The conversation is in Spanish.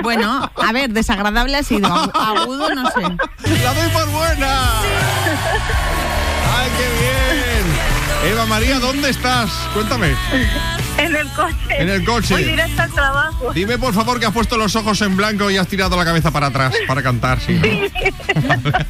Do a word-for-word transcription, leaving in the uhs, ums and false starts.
Bueno, a ver, desagradable ha sido, agudo no sé. ¡La doy por buena! ¡Ay, qué bien! Eva María, ¿dónde estás? Cuéntame. En el coche. En el coche. Voy directo al trabajo. Dime, por favor, que has puesto los ojos en blanco y has tirado la cabeza para atrás para cantar, ¿sí? ¿no?